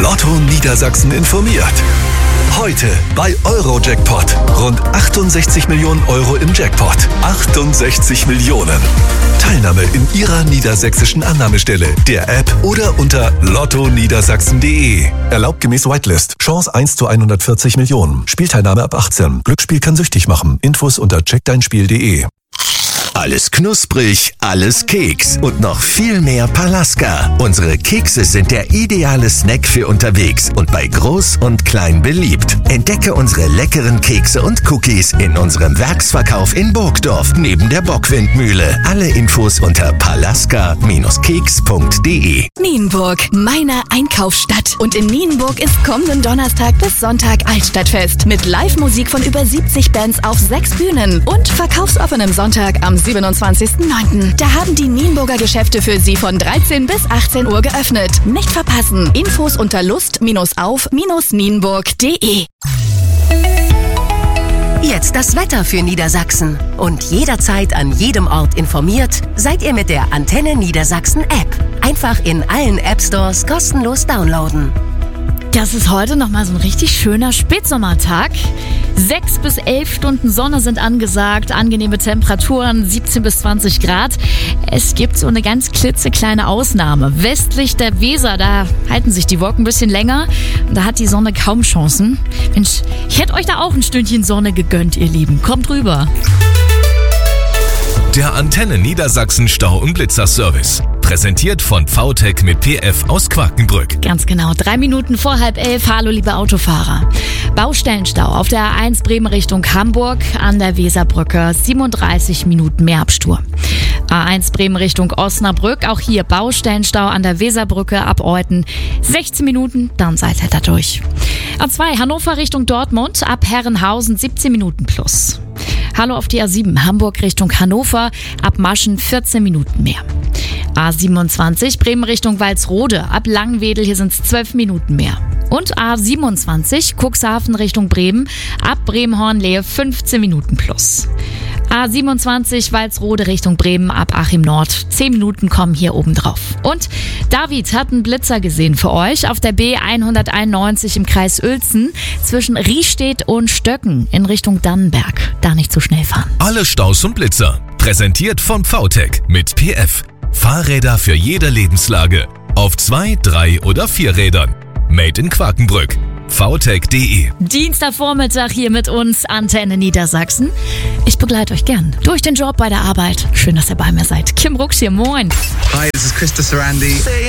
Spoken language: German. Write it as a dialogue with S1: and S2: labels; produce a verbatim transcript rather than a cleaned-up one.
S1: Lotto Niedersachsen informiert. Heute bei Eurojackpot. Rund achtundsechzig Millionen Euro im Jackpot. achtundsechzig Millionen. Teilnahme in Ihrer niedersächsischen Annahmestelle, der App oder unter lotto niedersachsen punkt de. Erlaubt gemäß Whitelist. Chance eins zu hundertvierzig Millionen. Spielteilnahme ab achtzehn. Glücksspiel kann süchtig machen. Infos unter check dein spiel punkt de.
S2: Alles knusprig, alles Keks und noch viel mehr Palaska. Unsere Kekse sind der ideale Snack für unterwegs und bei Groß und Klein beliebt. Entdecke unsere leckeren Kekse und Cookies in unserem Werksverkauf in Burgdorf neben der Bockwindmühle. Alle Infos unter palaska Bindestrich keks punkt de.
S3: Nienburg, meine Einkaufsstadt. Und in Nienburg ist kommenden Donnerstag bis Sonntag Altstadtfest mit Live-Musik von über siebzig Bands auf sechs Bühnen und verkaufsoffenem Sonntag am siebenundzwanzigsten neunten Da haben die Nienburger Geschäfte für Sie von dreizehn bis achtzehn Uhr geöffnet. Nicht verpassen. Infos unter lust auf nienburg punkt de.
S4: Jetzt das Wetter für Niedersachsen. Und jederzeit an jedem Ort informiert, seid ihr mit der Antenne Niedersachsen App. Einfach in allen App Stores kostenlos downloaden.
S5: Das ist heute nochmal so ein richtig schöner Spätsommertag. Sechs bis elf Stunden Sonne sind angesagt, angenehme Temperaturen, siebzehn bis zwanzig Grad. Es gibt so eine ganz klitzekleine Ausnahme. Westlich der Weser, da halten sich die Wolken ein bisschen länger. Da hat die Sonne kaum Chancen. Mensch, ich hätte euch da auch ein Stündchen Sonne gegönnt, ihr Lieben. Kommt rüber.
S1: Der Antenne Niedersachsen Stau- und Blitzerservice. Präsentiert von VTech mit P F aus Quakenbrück.
S5: Ganz genau, drei Minuten vor halb elf. Hallo, liebe Autofahrer. Baustellenstau auf der A eins Bremen Richtung Hamburg an der Weserbrücke. siebenunddreißig Minuten Mehrabstur. A eins Bremen Richtung Osnabrück. Auch hier Baustellenstau an der Weserbrücke ab Euthen. sechzehn Minuten, dann seid ihr da durch. A zwei Hannover Richtung Dortmund ab Herrenhausen. siebzehn Minuten plus. Hallo auf die A sieben Hamburg Richtung Hannover. Ab Maschen vierzehn Minuten mehr. A siebenundzwanzig Bremen Richtung Walsrode. Ab Langwedel, hier sind es zwölf Minuten mehr. Und A siebenundzwanzig Cuxhaven Richtung Bremen. Ab Bremen-Hornlehe fünfzehn Minuten plus. A siebenundzwanzig Walsrode Richtung Bremen ab Achim Nord. zehn Minuten kommen hier oben drauf. Und David hat einen Blitzer gesehen für euch auf der B hunderteinundneunzig im Kreis Uelzen zwischen Riestedt und Stöcken in Richtung Dannenberg. Da nicht zu schnell fahren.
S1: Alle Staus und Blitzer. Präsentiert von VTech mit P F. Fahrräder für jede Lebenslage. Auf zwei, drei oder vier Rädern. Made in Quakenbrück. vtech punkt de.
S5: Dienstagvormittag hier mit uns, Antenne Niedersachsen. Ich begleite euch gern durch den Job bei der Arbeit. Schön, dass ihr bei mir seid. Kim Rux hier, moin.
S6: Hi, this is Krista Sarandi.